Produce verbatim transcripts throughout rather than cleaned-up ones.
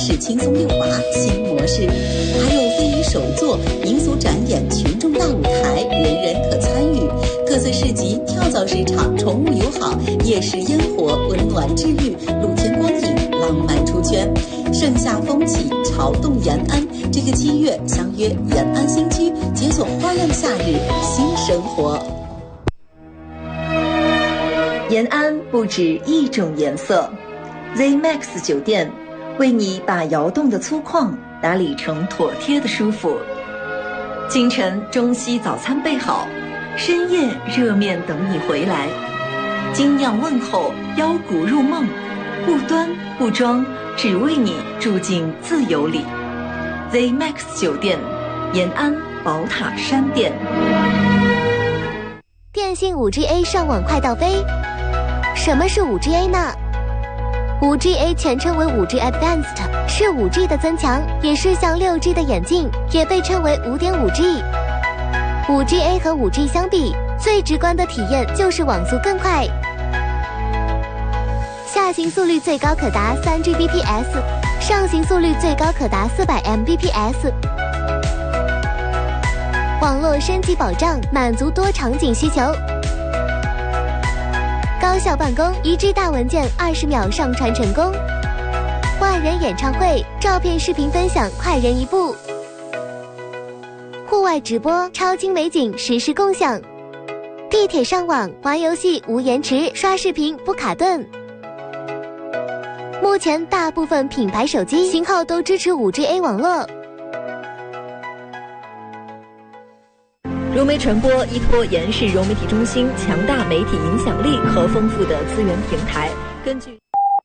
是轻松溜滑新模式，还有非遗手作、民俗展演、群众大舞台，人人可参与。各色市集、跳蚤市场、宠物友好、夜市烟火，温暖治愈，露天光影，浪漫出圈。盛夏风起，潮动延安。这个七月，相约延安新区，解锁花样夏日新生活。延安不止一种颜色 ，Z Max 酒店为你把窑洞的粗犷打理成妥帖的舒服。清晨中西早餐备好，深夜热面等你回来。精酿问候，腰鼓入梦，不端不装，只为你住进自由里。Z Max 酒店，延安宝塔山店。 电信 五 G A 上网快到飞。什么是 五 G A 呢？ 五 G A 全称为 五 G Advanced， 是 五 G 的增强，也是向 六 G 的演进，也被称为 五点五 G。 五 G A 和 五 G 相比，最直观的体验就是网速更快，下行速率最高可达 三 G B P S， 上行速率最高可达 四百 M B P S。 网络升级保障，满足多场景需求。高效办公，一 G 大文件二十秒上传成功。万人演唱会，照片视频分享快人一步。户外直播，超清美景实时共享。地铁上网，玩游戏无延迟，刷视频不卡顿。目前大部分品牌手机型号都支持 五 G A 网络。 融媒传播依托延世融媒体中心强大媒体影响力和丰富的资源平台，根据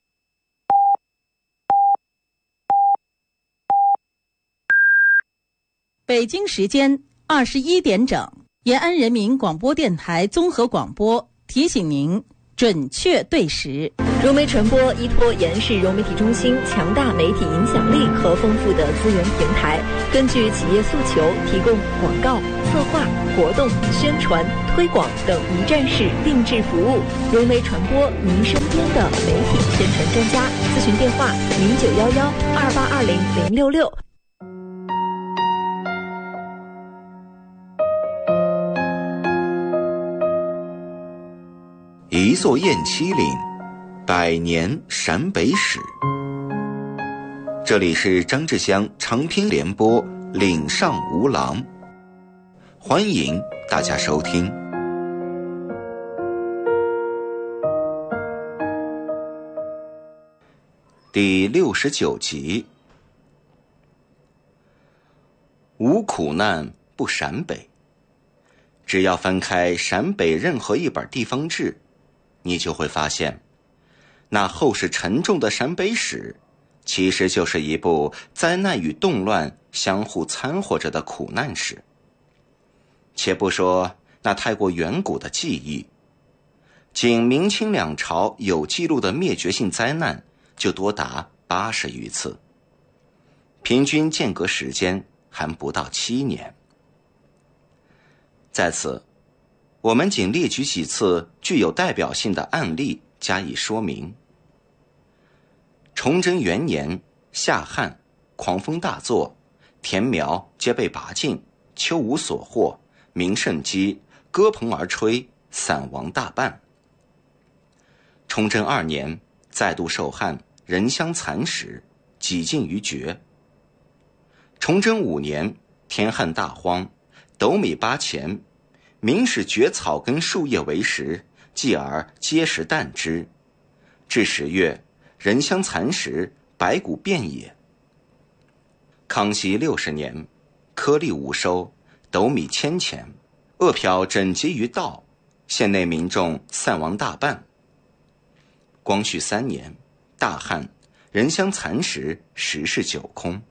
北京时间二十一点整，延安人民广播电台综合广播提醒您准确对时。 融媒传播依托延世融媒体中心强大媒体影响力和丰富的资源平台，根据企业诉求提供广告、策划、活动、宣传、推广等一站式定制服务。融媒传播，您身边的媒体宣传专家。咨询电话：零九幺幺二八二零零六六。 一座雁栖岭，百年陕北史。这里是张志香长篇联播《岭上无狼》，欢迎大家收听。第六十九集，无苦难不陕北。只要翻开陕北任何一本地方志，你就会发现，那厚实沉重的陕北史，其实就是一部灾难与动乱相互掺和着的苦难史。且不说那太过远古的记忆，仅明清两朝有记录的灭绝性灾难就多达八十余次，平均间隔时间还不到七年。在此，我们仅列举几次具有代表性的案例加以说明。崇祯元年夏旱，狂风大作，田苗皆被拔尽，秋无所获，民甚饥，割棚而炊，散亡大半。崇祯二年再度受旱，人相残食，几近于绝。崇祯五年天旱大荒，斗米八钱，民使蕨草根树叶为食，继而皆食啖之。至十月，人相残食，百谷遍野。康熙六十年，颗粒无收，斗米千钱，饿殍整结于道，县内民众散亡大半。光绪三年，大旱，人相残食，十室九空。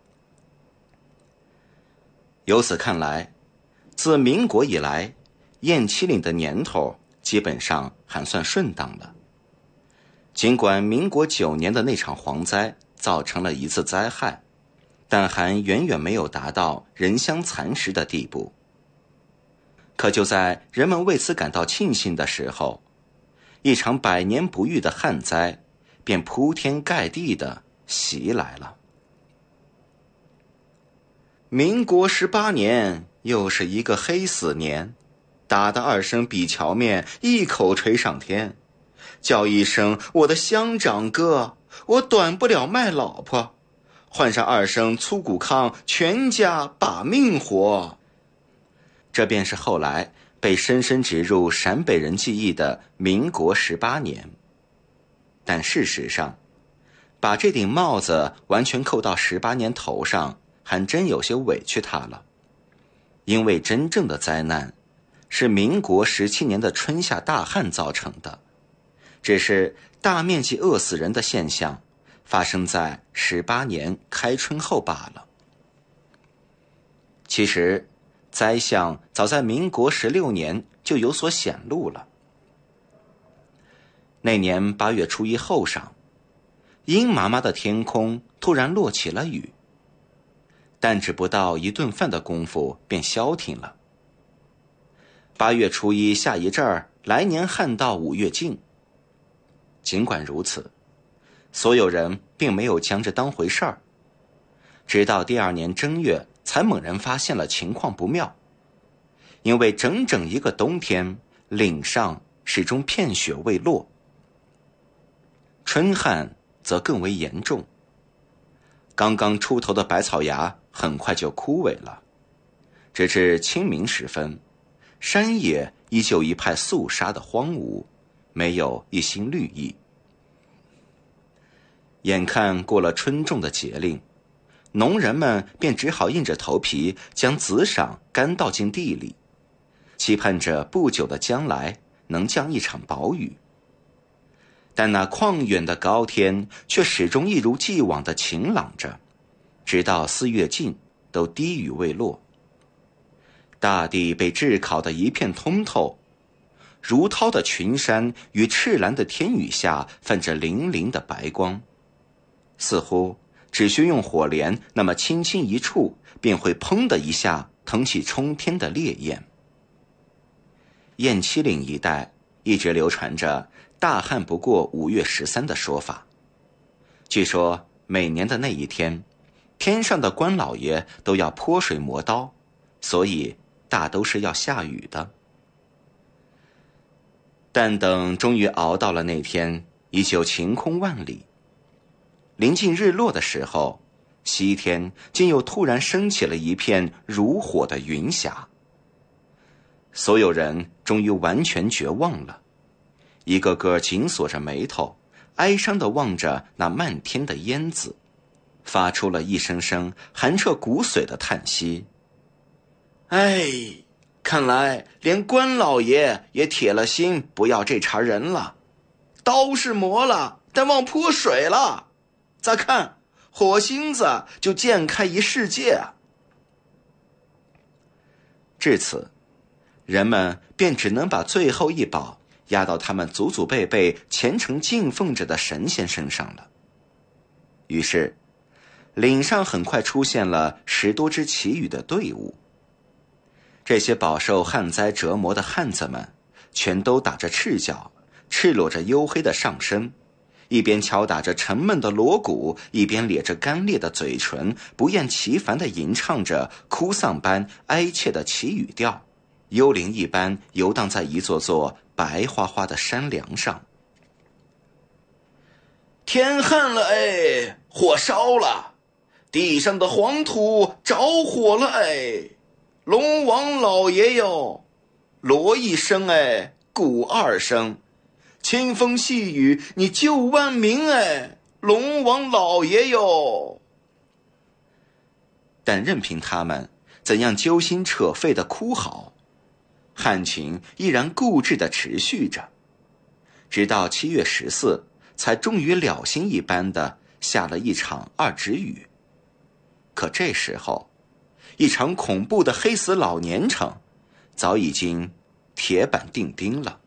由此看来，自民国以来，雁栖岭的年头基本上还算顺当了。尽管民国九年的那场蝗灾造成了一次灾害，但还远远没有达到人相残食的地步。可就在人们为此感到庆幸的时候，一场百年不遇的旱灾便铺天盖地地袭来了。 民国十八年又是一个黑死年，打的二声比桥面一口吹上天，叫一声我的乡长哥，我短不了卖老婆，换上二声粗谷糠，全家把命活。这便是后来被深深植入陕北人记忆的民国十八年。但事实上，把这顶帽子完全扣到十八年头上，还真有些委屈他了。因为真正的灾难是民国十七年的春夏大旱造成的，只是大面积饿死人的现象发生在十八年开春后罢了。其实灾象早在民国十六年就有所显露了。那年八月初一后晌，阴麻麻的天空突然落起了雨，但只不到一顿饭的功夫便消停了。八月初一下一阵儿，来年旱到五月尽。尽管如此，所有人并没有将这当回事儿，直到第二年正月才猛然发现了情况不妙，因为整整一个冬天，岭上始终片雪未落。春旱则更为严重，刚刚出头的百草芽很快就枯萎了，直至清明时分，山野依旧一派肃杀的荒芜，没有一星绿意。眼看过了春种的节令，农人们便只好硬着头皮将紫赏干倒进地里，期盼着不久的将来能降一场薄雨。但那旷远的高天却始终一如既往的晴朗着，直到四月尽都滴雨未落。大地被炙烤得一片通透，如涛的群山与赤蓝的天宇下泛着粼粼的白光，似乎只需用火镰那么轻轻一触，便会砰的一下腾起冲天的烈焰。雁栖岭一带一直流传着大旱不过五月十三的说法。据说每年的那一天，天上的官老爷都要泼水磨刀，所以大都是要下雨的。但等终于熬到了那天，依旧晴空万里。临近日落的时候，西天竟又突然升起了一片如火的云霞。所有人终于完全绝望了，一个个紧锁着眉头，哀伤地望着那漫天的烟子，发出了一声声寒彻骨髓的叹息。哎，看来连关老爷也铁了心不要这茬人了。刀是磨了，但忘泼水了。再看火星子就溅开一世界啊！至此，人们便只能把最后一宝压到他们祖祖辈辈虔诚敬奉着的神仙身上了。于是岭上很快出现了十多支祈雨的队伍。这些饱受旱灾折磨的汉子们全都打着赤脚，赤裸着黝黑的上身，一边敲打着沉闷的锣鼓，一边咧着干裂的嘴唇，不厌其烦地吟唱着哭丧般哀切的祈雨调，幽灵一般游荡在一座座白花花的山梁上。天旱了哎，火烧了，地上的黄土着火了哎，龙王老爷哟，锣一声哎，鼓二声，清风细雨你救万民哎，龙王老爷哟。但任凭他们怎样揪心扯肺的哭嚎，旱情依然固执地持续着，直到七月十四才终于了心一般的下了一场二指雨。可这时候，一场恐怖的黑死老年城早已经铁板钉钉了。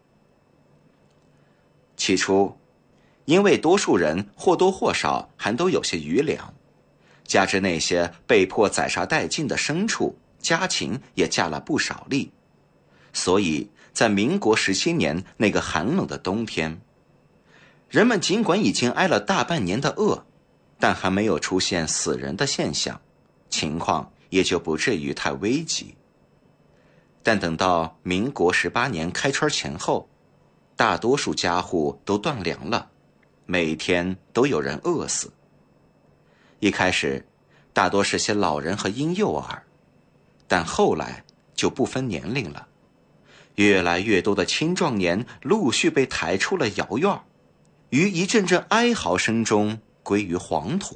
起初，因为多数人或多或少还都有些余粮，加之那些被迫宰杀殆尽的牲畜，家禽也加了不少力，所以在民国十七年那个寒冷的冬天，人们尽管已经挨了大半年的饿，但还没有出现死人的现象，情况也就不至于太危急。但等到民国十八年开春前后，大多数家户都断粮了，每天都有人饿死。一开始大多是些老人和婴幼儿，但后来就不分年龄了，越来越多的青壮年陆续被抬出了窑院，于一阵阵哀嚎声中归于黄土。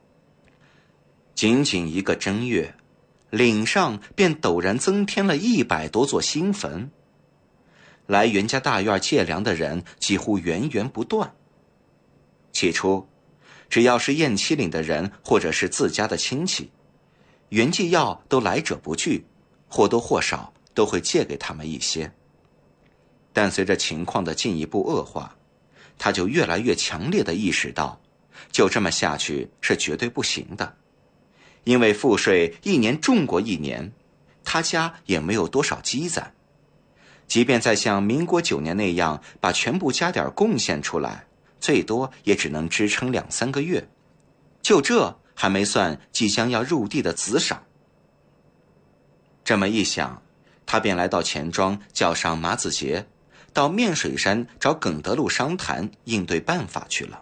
仅仅一个正月，岭上便陡然增添了一百多座新坟。来袁家大院借粮的人几乎源源不断。起初，只要是雁栖岭的人或者是自家的亲戚，袁继耀都来者不拒，或多或少都会借给他们一些。但随着情况的进一步恶化，他就越来越强烈地意识到，就这么下去是绝对不行的。因为赋税一年重过一年，他家也没有多少积攒，即便再像民国九年那样把全部家底贡献出来，最多也只能支撑两三个月，就这还没算即将要入地的子赏。这么一想，他便来到钱庄叫上马子杰，到面水山找耿德禄商谈应对办法去了。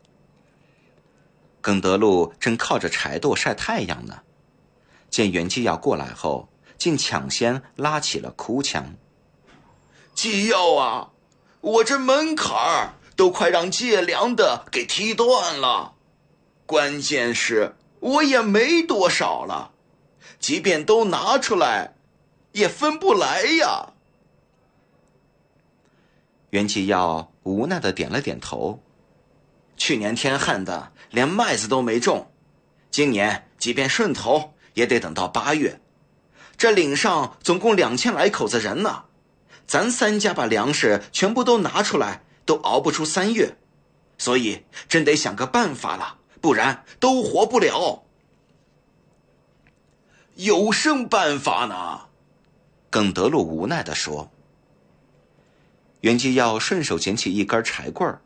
耿德禄正靠着柴垛晒太阳呢，见袁继耀过来后，竟抢先拉起了哭腔：“ 继耀啊，我这门槛儿都快让借粮的给踢断了，关键是我也没多少了，即便都拿出来，也分不来呀。” 袁继耀无奈地点了点头：“ 去年天旱的，连麦子都没种，今年即便顺头，也得等到八月。这岭上总共两千来口子人呢，咱三家把粮食全部都拿出来，都熬不出三月，所以真得想个办法了，不然都活不了。”“有甚办法呢？” 耿德禄无奈地说。袁继耀顺手捡起一根柴棍儿，